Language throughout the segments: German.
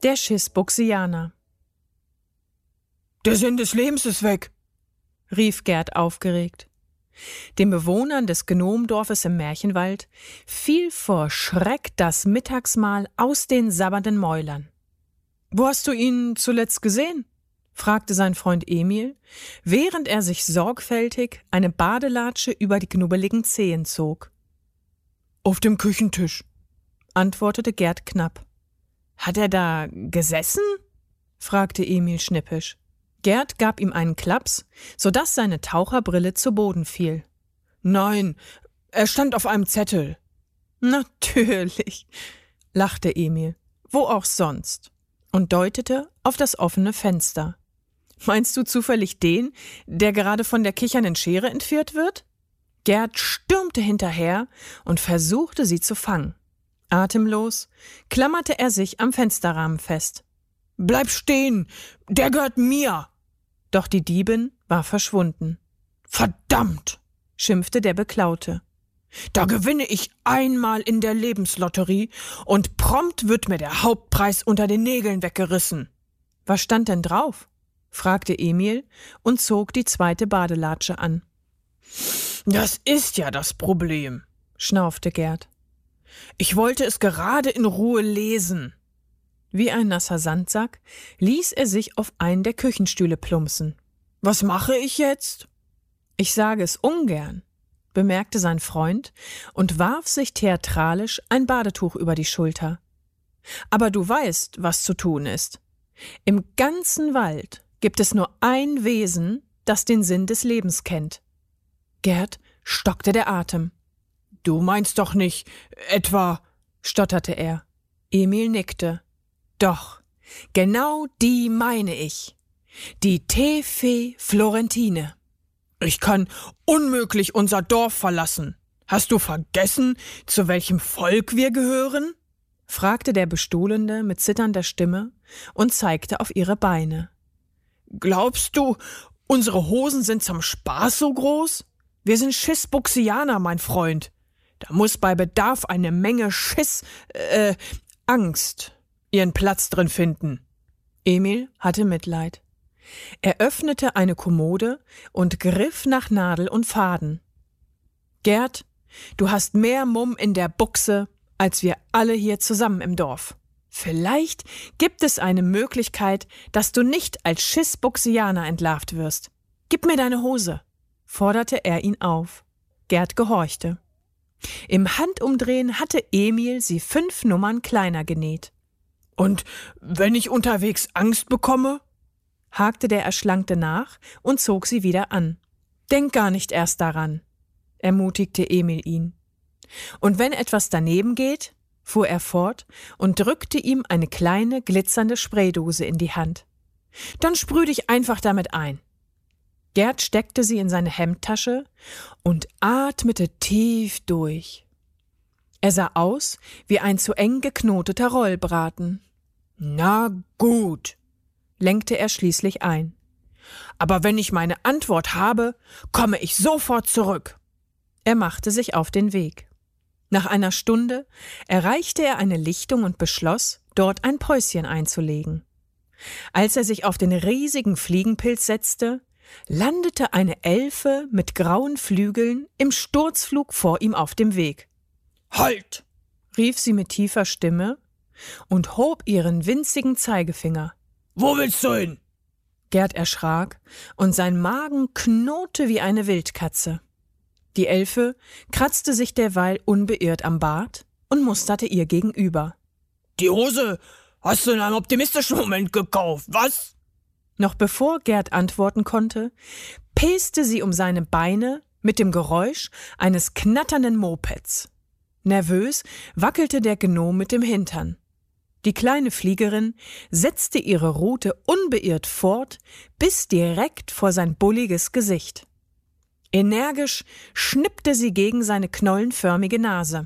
Der Schisbuxianer. »Der Sinn des Lebens ist weg«, rief Gerd aufgeregt. Den Bewohnern des Gnomendorfes im Märchenwald fiel vor Schreck das Mittagsmahl aus den sabbernden Mäulern. »Wo hast du ihn zuletzt gesehen?« fragte sein Freund Emil, während er sich sorgfältig eine Badelatsche über die knubbeligen Zehen zog. »Auf dem Küchentisch«, antwortete Gerd knapp. »Hat er da gesessen?« fragte Emil schnippisch. Gerd gab ihm einen Klaps, sodass seine Taucherbrille zu Boden fiel. »Nein, er stand auf einem Zettel.« »Natürlich«, lachte Emil, »wo auch sonst«, und deutete auf das offene Fenster. »Meinst du zufällig den, der gerade von der kichernden Schere entführt wird?« Gerd stürmte hinterher und versuchte, sie zu fangen. Atemlos klammerte er sich am Fensterrahmen fest. »Bleib stehen, der gehört mir!« Doch die Diebin war verschwunden. »Verdammt«, schimpfte der Beklaute. »Da gewinne ich einmal in der Lebenslotterie und prompt wird mir der Hauptpreis unter den Nägeln weggerissen.« »Was stand denn drauf?« fragte Emil und zog die zweite Badelatsche an. »Das ist ja das Problem«, schnaufte Gerd. »Ich wollte es gerade in Ruhe lesen.« Wie ein nasser Sandsack ließ er sich auf einen der Küchenstühle plumpsen. »Was mache ich jetzt?« »Ich sage es ungern«, bemerkte sein Freund und warf sich theatralisch ein Badetuch über die Schulter. »Aber du weißt, was zu tun ist. Im ganzen Wald gibt es nur ein Wesen, das den Sinn des Lebens kennt.« Gerd stockte der Atem. »Du meinst doch nicht etwa«, stotterte er. Emil nickte. »Doch, genau die meine ich. Die Teefee Florentine.« »Ich kann unmöglich unser Dorf verlassen. Hast du vergessen, zu welchem Volk wir gehören?« fragte der Bestohlene mit zitternder Stimme und zeigte auf ihre Beine. »Glaubst du, unsere Hosen sind zum Spaß so groß? Wir sind Schisbuxianer, mein Freund. Da muss bei Bedarf eine Menge Angst ihren Platz drin finden.« Emil hatte Mitleid. Er öffnete eine Kommode und griff nach Nadel und Faden. »Gerd, du hast mehr Mumm in der Buchse, als wir alle hier zusammen im Dorf. Vielleicht gibt es eine Möglichkeit, dass du nicht als Schisbuxianer entlarvt wirst. Gib mir deine Hose«, forderte er ihn auf. Gerd gehorchte. Im Handumdrehen hatte Emil sie 5 Nummern kleiner genäht. »Und wenn ich unterwegs Angst bekomme?« hakte der Erschlankte nach und zog sie wieder an. »Denk gar nicht erst daran«, ermutigte Emil ihn. »Und wenn etwas daneben geht«, fuhr er fort und drückte ihm eine kleine, glitzernde Spraydose in die Hand. »Dann sprüh dich einfach damit ein.« Gerd steckte sie in seine Hemdtasche und atmete tief durch. Er sah aus wie ein zu eng geknoteter Rollbraten. »Na gut«, lenkte er schließlich ein. »Aber wenn ich meine Antwort habe, komme ich sofort zurück.« Er machte sich auf den Weg. Nach einer Stunde erreichte er eine Lichtung und beschloss, dort ein Päuschen einzulegen. Als er sich auf den riesigen Fliegenpilz setzte, landete eine Elfe mit grauen Flügeln im Sturzflug vor ihm auf dem Weg. »Halt!« rief sie mit tiefer Stimme und hob ihren winzigen Zeigefinger. »Wo willst du hin?« Gerd erschrak und sein Magen knurrte wie eine Wildkatze. Die Elfe kratzte sich derweil unbeirrt am Bart und musterte ihr gegenüber. »Die Hose hast du in einem optimistischen Moment gekauft, was?« Noch bevor Gerd antworten konnte, peste sie um seine Beine mit dem Geräusch eines knatternden Mopeds. Nervös wackelte der Gnom mit dem Hintern. Die kleine Fliegerin setzte ihre Route unbeirrt fort, bis direkt vor sein bulliges Gesicht. Energisch schnippte sie gegen seine knollenförmige Nase.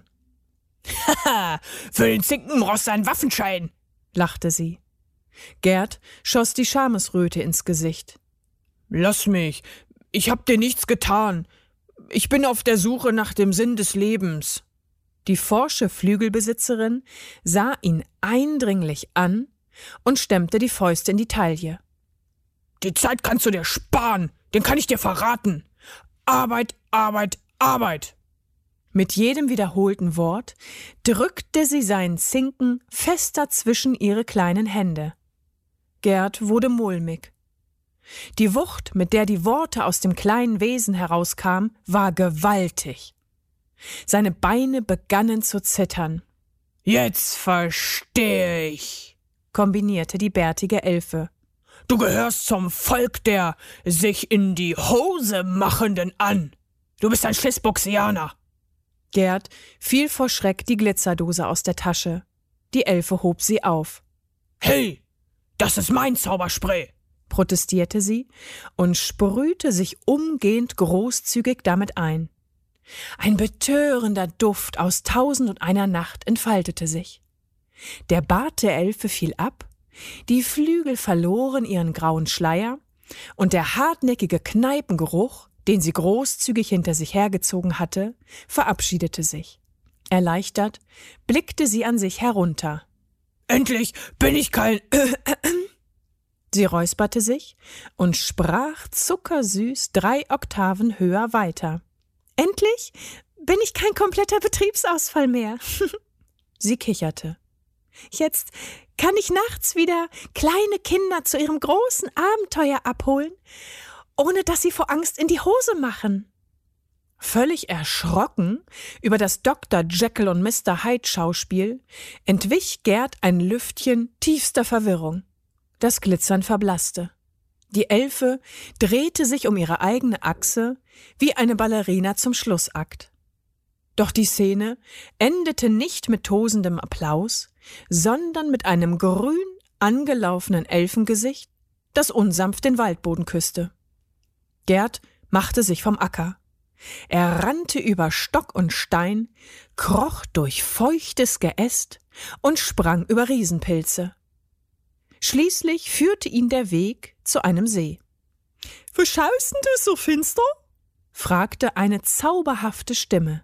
»Haha, für den Zinkenrost ein Waffenschein«, lachte sie. Gerd schoss die Schamesröte ins Gesicht. »Lass mich, ich hab dir nichts getan. Ich bin auf der Suche nach dem Sinn des Lebens.« Die forsche Flügelbesitzerin sah ihn eindringlich an und stemmte die Fäuste in die Taille. Die Zeit kannst du dir sparen, den kann ich dir verraten. Arbeit, Arbeit, Arbeit. Mit jedem wiederholten Wort drückte sie seinen Zinken fester zwischen ihre kleinen Hände. Gerd wurde mulmig. Die Wucht, mit der die Worte aus dem kleinen Wesen herauskamen, war gewaltig. Seine Beine begannen zu zittern. Jetzt verstehe ich, kombinierte die bärtige Elfe. Du gehörst zum Volk der sich in die Hose machenden an. Du bist ein Schlissbuxianer. Gerd fiel vor Schreck die Glitzerdose aus der Tasche. Die Elfe hob sie auf. Hey, das ist mein Zauberspray, protestierte sie und sprühte sich umgehend großzügig damit ein. Ein betörender Duft aus 1001 Nacht entfaltete sich. Der Bart der Elfe fiel ab, die Flügel verloren ihren grauen Schleier und der hartnäckige Kneipengeruch, den sie großzügig hinter sich hergezogen hatte, verabschiedete sich. Erleichtert blickte sie an sich herunter. Endlich bin ich kein Sie räusperte sich und sprach zuckersüß 3 Oktaven höher weiter. Endlich bin ich kein kompletter Betriebsausfall mehr. Sie kicherte. Jetzt kann ich nachts wieder kleine Kinder zu ihrem großen Abenteuer abholen, ohne dass sie vor Angst in die Hose machen. Völlig erschrocken über das Dr. Jekyll und Mr. Hyde Schauspiel entwich Gerd ein Lüftchen tiefster Verwirrung. Das Glitzern verblasste. Die Elfe drehte sich um ihre eigene Achse wie eine Ballerina zum Schlussakt. Doch die Szene endete nicht mit tosendem Applaus, sondern mit einem grün angelaufenen Elfengesicht, das unsanft den Waldboden küsste. Gerd machte sich vom Acker. Er rannte über Stock und Stein, kroch durch feuchtes Geäst und sprang über Riesenpilze. Schließlich führte ihn der Weg zu einem See. »Was schaust denn du so finster?« fragte eine zauberhafte Stimme.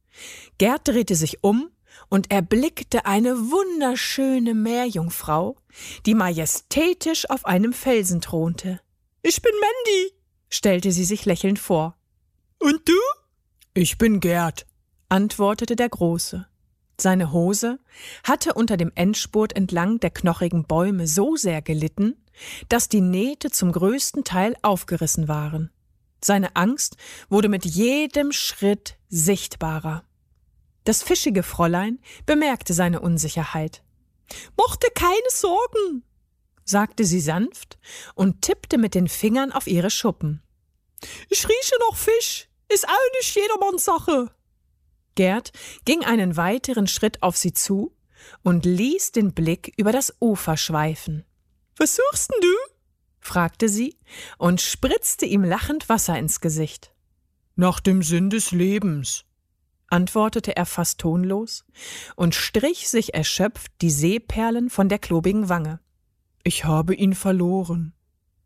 Gerd drehte sich um und erblickte eine wunderschöne Meerjungfrau, die majestätisch auf einem Felsen thronte. »Ich bin Mandy«, stellte sie sich lächelnd vor. »Und du?« »Ich bin Gerd«, antwortete der Große. Seine Hose hatte unter dem Endspurt entlang der knochigen Bäume so sehr gelitten, dass die Nähte zum größten Teil aufgerissen waren. Seine Angst wurde mit jedem Schritt sichtbarer. Das fischige Fräulein bemerkte seine Unsicherheit. »Mach dir keine Sorgen«, sagte sie sanft und tippte mit den Fingern auf ihre Schuppen. »Ich rieche noch Fisch, ist auch nicht jedermanns Sache.« Gerd ging einen weiteren Schritt auf sie zu und ließ den Blick über das Ufer schweifen. »Was suchst denn du?« fragte sie und spritzte ihm lachend Wasser ins Gesicht. »Nach dem Sinn des Lebens«, antwortete er fast tonlos und strich sich erschöpft die Seeperlen von der klobigen Wange. »Ich habe ihn verloren.«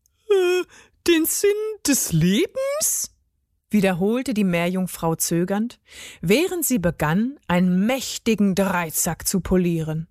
»Den Sinn des Lebens?« wiederholte die Meerjungfrau zögernd, während sie begann, einen mächtigen Dreizack zu polieren.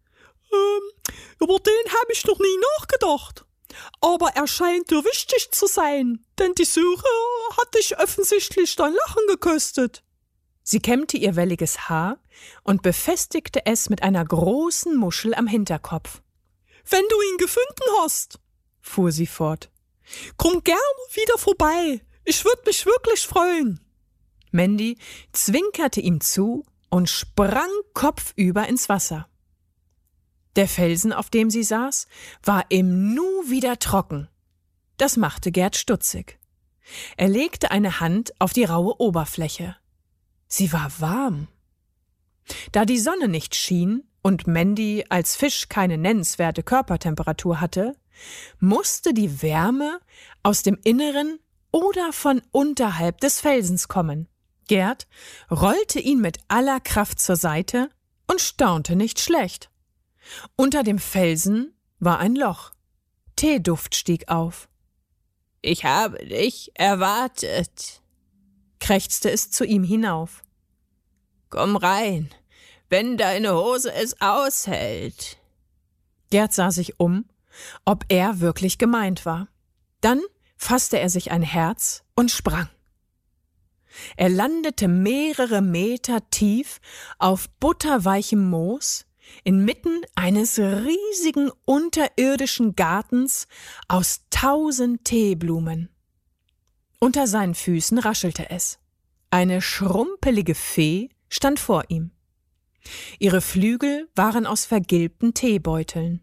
Über den habe ich noch nie nachgedacht. Aber er scheint dir wichtig zu sein, denn die Suche hat dich offensichtlich dein Lachen gekostet. Sie kämmte ihr welliges Haar und befestigte es mit einer großen Muschel am Hinterkopf. »Wenn du ihn gefunden hast«, fuhr sie fort, »komm gern wieder vorbei. Ich würde mich wirklich freuen.« Mandy zwinkerte ihm zu und sprang kopfüber ins Wasser. Der Felsen, auf dem sie saß, war im Nu wieder trocken. Das machte Gerd stutzig. Er legte eine Hand auf die raue Oberfläche. Sie war warm. Da die Sonne nicht schien und Mandy als Fisch keine nennenswerte Körpertemperatur hatte, musste die Wärme aus dem Inneren oder von unterhalb des Felsens kommen. Gerd rollte ihn mit aller Kraft zur Seite und staunte nicht schlecht. Unter dem Felsen war ein Loch. Teeduft stieg auf. »Ich habe dich erwartet«, krächzte es zu ihm hinauf. »Komm rein, wenn deine Hose es aushält.« Gerd sah sich um, ob er wirklich gemeint war. Dann fasste er sich ein Herz und sprang. Er landete mehrere Meter tief auf butterweichem Moos, inmitten eines riesigen unterirdischen Gartens aus 1000 Teeblumen. Unter seinen Füßen raschelte es. Eine schrumpelige Fee stand vor ihm. Ihre Flügel waren aus vergilbten Teebeuteln.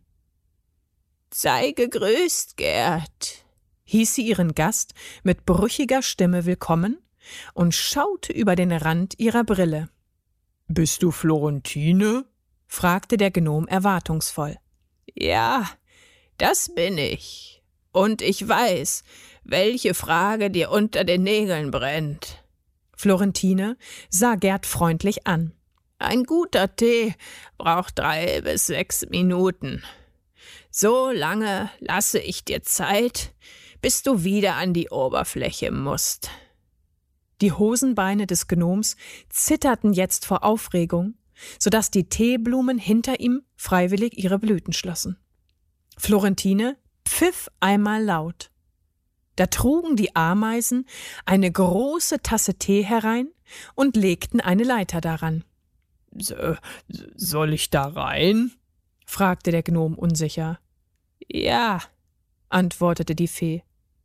»Sei gegrüßt, Gerd«, hieß sie ihren Gast mit brüchiger Stimme willkommen und schaute über den Rand ihrer Brille. »Bist du Florentine?« fragte der Gnom erwartungsvoll. »Ja, das bin ich. Und ich weiß, welche Frage dir unter den Nägeln brennt.« Florentine sah Gerd freundlich an. »Ein guter Tee braucht 3 bis 6 Minuten. So lange lasse ich dir Zeit, bis du wieder an die Oberfläche musst.« Die Hosenbeine des Gnoms zitterten jetzt vor Aufregung, sodass die Teeblumen hinter ihm freiwillig ihre Blüten schlossen. Florentine pfiff einmal laut. Da trugen die Ameisen eine große Tasse Tee herein und legten eine Leiter daran. »Soll ich da rein?« fragte der Gnom unsicher. »Ja«, antwortete die Fee.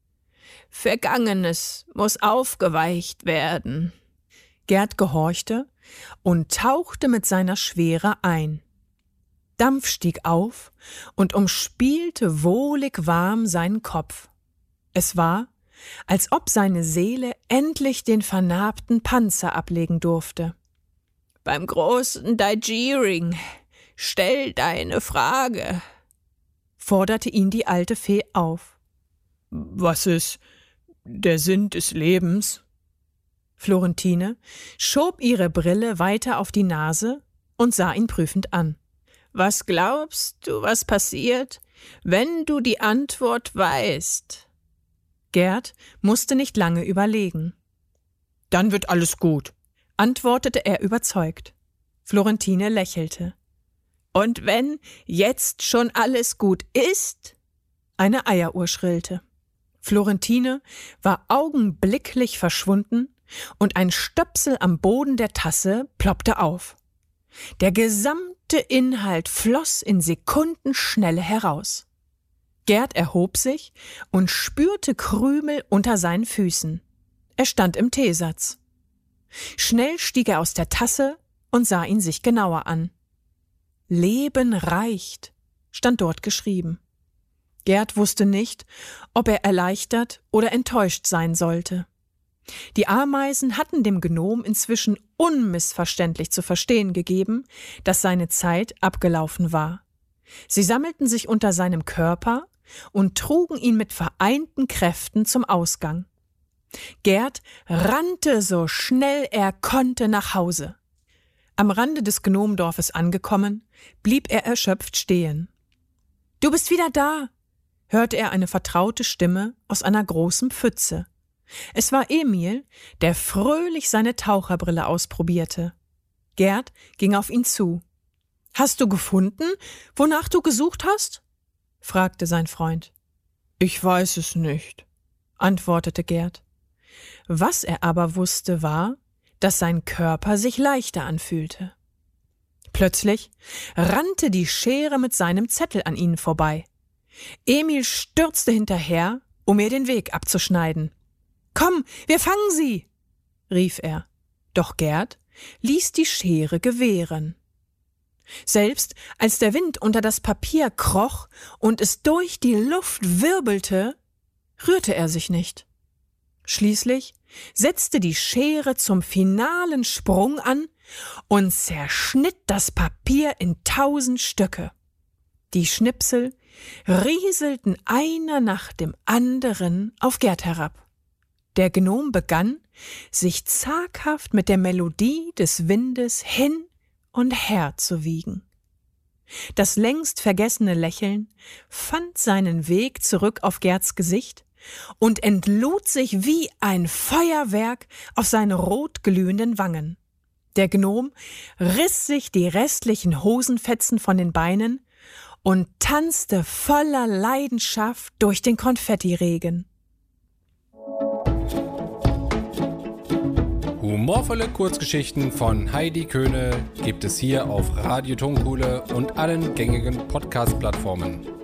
»Vergangenes muss aufgeweicht werden.« Gerd gehorchte und tauchte mit seiner Schwere ein. Dampf stieg auf und umspielte wohlig warm seinen Kopf. Es war, als ob seine Seele endlich den vernarbten Panzer ablegen durfte. »Beim großen Daijiring, stell deine Frage«, forderte ihn die alte Fee auf. »Was ist der Sinn des Lebens?« Florentine schob ihre Brille weiter auf die Nase und sah ihn prüfend an. »Was glaubst du, was passiert, wenn du die Antwort weißt?« Gerd musste nicht lange überlegen. »Dann wird alles gut«, antwortete er überzeugt. Florentine lächelte. »Und wenn jetzt schon alles gut ist?« Eine Eieruhr schrillte. Florentine war augenblicklich verschwunden und ein Stöpsel am Boden der Tasse ploppte auf. Der gesamte Inhalt floss in Sekundenschnelle heraus. Gerd erhob sich und spürte Krümel unter seinen Füßen. Er stand im Teesatz. Schnell stieg er aus der Tasse und sah ihn sich genauer an. »Leben reicht«, stand dort geschrieben. Gerd wusste nicht, ob er erleichtert oder enttäuscht sein sollte. Die Ameisen hatten dem Gnom inzwischen unmissverständlich zu verstehen gegeben, dass seine Zeit abgelaufen war. Sie sammelten sich unter seinem Körper und trugen ihn mit vereinten Kräften zum Ausgang. Gerd rannte so schnell er konnte nach Hause. Am Rande des Gnomdorfes angekommen, blieb er erschöpft stehen. »Du bist wieder da«, hörte er eine vertraute Stimme aus einer großen Pfütze. Es war Emil, der fröhlich seine Taucherbrille ausprobierte. Gerd ging auf ihn zu. »Hast du gefunden, wonach du gesucht hast?« fragte sein Freund. »Ich weiß es nicht«, antwortete Gerd. Was er aber wusste, war, dass sein Körper sich leichter anfühlte. Plötzlich rannte die Schere mit seinem Zettel an ihnen vorbei. Emil stürzte hinterher, um ihr den Weg abzuschneiden. »Komm, wir fangen sie«, rief er. Doch Gerd ließ die Schere gewähren. Selbst als der Wind unter das Papier kroch und es durch die Luft wirbelte, rührte er sich nicht. Schließlich setzte die Schere zum finalen Sprung an und zerschnitt das Papier in 1000 Stücke. Die Schnipsel rieselten einer nach dem anderen auf Gerd herab. Der Gnom begann, sich zaghaft mit der Melodie des Windes hin und her zu wiegen. Das längst vergessene Lächeln fand seinen Weg zurück auf Gerds Gesicht und entlud sich wie ein Feuerwerk auf seine rotglühenden Wangen. Der Gnom riss sich die restlichen Hosenfetzen von den Beinen und tanzte voller Leidenschaft durch den Konfettiregen. Humorvolle Kurzgeschichten von Heidi Köhne gibt es hier auf Radio Tonkuhle und allen gängigen Podcast-Plattformen.